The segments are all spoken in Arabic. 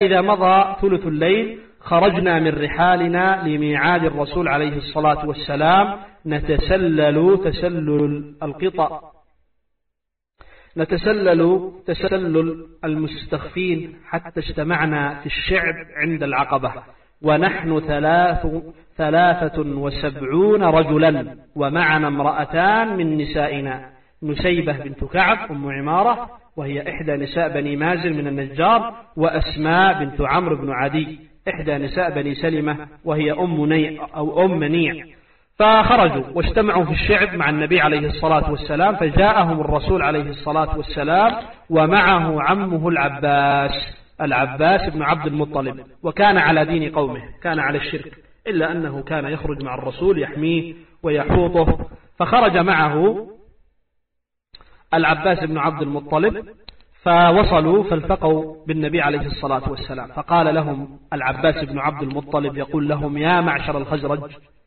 إذا مضى ثلث الليل خرجنا من رحالنا لميعاد الرسول عليه الصلاة والسلام نتسلل تسلل القطى، نتسلل تسلل المستخفين حتى اجتمعنا في الشعب عند العقبة ونحن 73 رجلا ومعنا امرأتان من نسائنا، نسيبة بنت كعب أم عمارة وهي إحدى نساء بني مازن من النجار، وأسماء بنت عمرو بن عدي إحدى نساء بني سلمة وهي أم منيع. فخرجوا واجتمعوا في الشعب مع النبي عليه الصلاة والسلام، فجاءهم الرسول عليه الصلاة والسلام ومعه عمه العباس بن عبد المطلب، وكان على دين قومه، كان على الشرك، إلا أنه كان يخرج مع الرسول يحميه ويحوطه. فخرج معه العباس بن عبد المطلب فوصلوا فالتقوا بالنبي عليه الصلاة والسلام، فقال لهم العباس بن عبد المطلب يقول لهم: يا معشر الخزرج،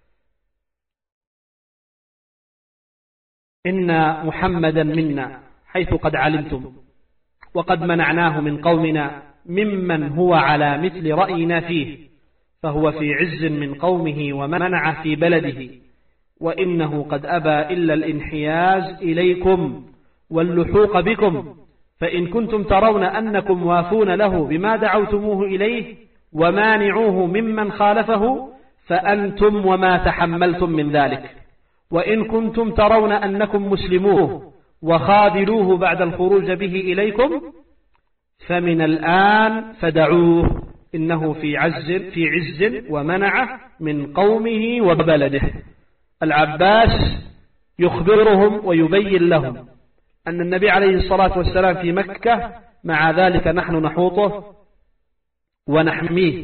إن محمدا منا حيث قد علمتم، وقد منعناه من قومنا ممن هو على مثل رأينا فيه، فهو في عز من قومه ومنع في بلده، وإنه قد أبى إلا الانحياز إليكم واللحوق بكم، فإن كنتم ترون أنكم وافون له بما دعوتموه إليه ومانعوه ممن خالفه فأنتم وما تحملتم من ذلك، وإن كنتم ترون أنكم مسلموه وخاذلوه بعد الخروج به إليكم فمن الآن فدعوه، إنه في عز ومنع من قومه وبلده. العباس يخبرهم ويبين لهم أن النبي عليه الصلاة والسلام في مكة، مع ذلك نحن نحوطه ونحميه،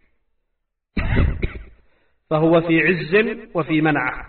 فهو في عز وفي منع،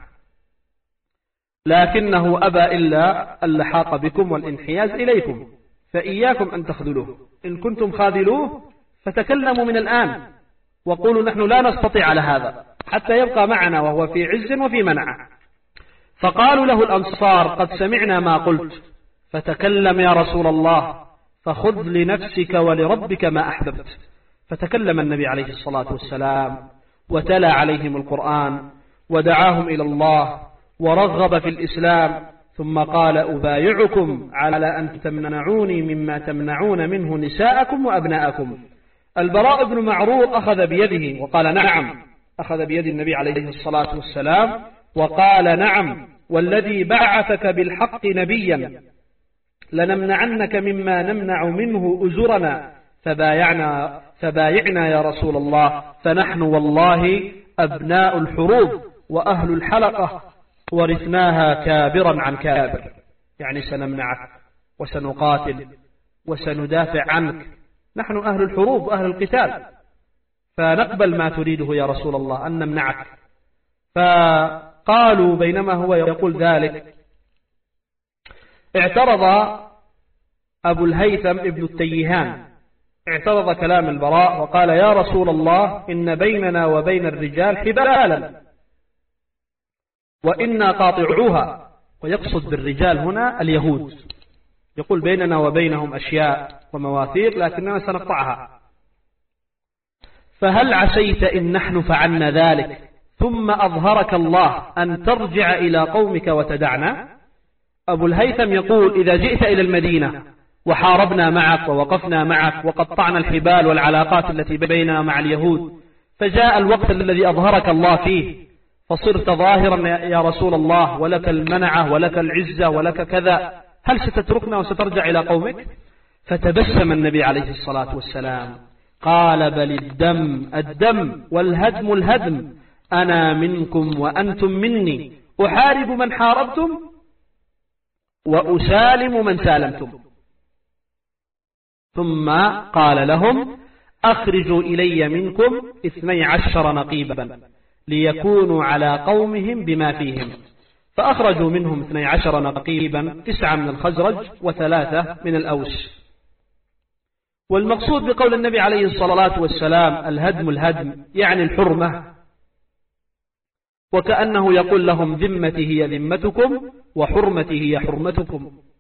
لكنه أبى إلا اللحاق بكم والانحياز إليكم، فإياكم أن تخذلوه، إن كنتم خاذلوه فتكلموا من الآن وقولوا نحن لا نستطيع على هذا حتى يبقى معنا وهو في عز وفي منع. فقالوا له الأنصار: قد سمعنا ما قلت، فتكلم يا رسول الله، فخذ لنفسك ولربك ما أحببت. فتكلم النبي عليه الصلاة والسلام وتلا عليهم القرآن ودعاهم إلى الله ورغب في الإسلام، ثم قال: أبايعكم على أن تمنعوني مما تمنعون منه نساءكم وأبناءكم. البراء بن معرور أخذ بيده وقال: نعم، أخذ بيد النبي عليه الصلاة والسلام وقال: نعم، والذي بعثك بالحق نبيا لنمنعنك مما نمنع منه أزرنا، فبايعنا يا رسول الله، فنحن والله أبناء الحروب وأهل الحلقة، ورثناها كابرا عن كابر، يعني سنمنعك وسنقاتل وسندافع عنك، نحن أهل الحروب وأهل القتال، فنقبل ما تريده يا رسول الله أن نمنعك. فقالوا بينما هو يقول ذلك اعترض أبو الهيثم ابن التيهان، اعترض كلام البراء وقال: يا رسول الله، إن بيننا وبين الرجال حبالا وإنا قاطعوها، ويقصد بالرجال هنا اليهود، يقول بيننا وبينهم أشياء ومواثيق لكننا سنقطعها، فهل عسيت إن نحن فعلنا ذلك ثم أظهرك الله أن ترجع إلى قومك وتدعنا؟ أبو الهيثم يقول: إذا جئت إلى المدينة وحاربنا معك ووقفنا معك وقطعنا الحبال والعلاقات التي بيننا مع اليهود، فجاء الوقت الذي أظهرك الله فيه فصرت ظاهرا يا رسول الله ولك المنعة ولك العزة ولك كذا، هل ستتركنا وسترجع إلى قومك؟ فتبسم النبي عليه الصلاة والسلام قال: بل الدم والهدم الهدم، أنا منكم وأنتم مني، أحارب من حاربتم وأسالم من سالمتم. ثم قال لهم: أخرجوا إلي منكم 12 نقيبا ليكونوا على قومهم بما فيهم. فأخرجوا منهم 12 نقيبا، 9 من الخزرج و3 من الأوس. والمقصود بقول النبي عليه الصلاة والسلام الهدم الهدم يعني الحرمة، وكأنه يقول لهم: ذمتي هي ذمتكم وحرمتي هي حرمتكم.